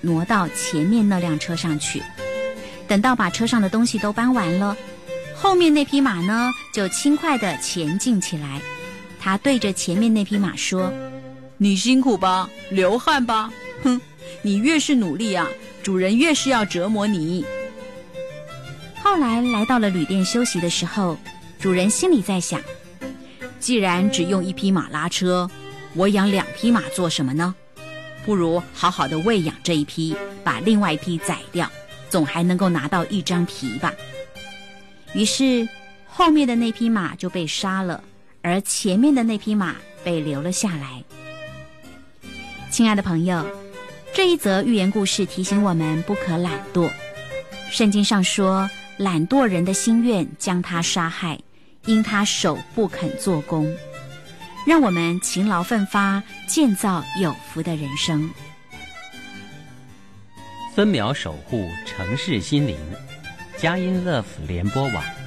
挪到前面那辆车上去。等到把车上的东西都搬完了，后面那匹马呢，就轻快地前进起来。他对着前面那匹马说：你辛苦吧，流汗吧，哼，你越是努力啊，主人越是要折磨你。后来来到了旅店休息的时候，主人心里在想，既然只用一匹马拉车，我养2匹马做什么呢？不如好好的喂养这一匹，把另外一匹宰掉，总还能够拿到1张皮吧。于是后面的那匹马就被杀了，而前面的那匹马被留了下来。亲爱的朋友，这一则寓言故事提醒我们不可懒惰。圣经上说，懒惰人的心愿将他杀害，因他手不肯做工。让我们勤劳奋发，建造有福的人生。 分秒守护城市心灵，佳音乐府联播网。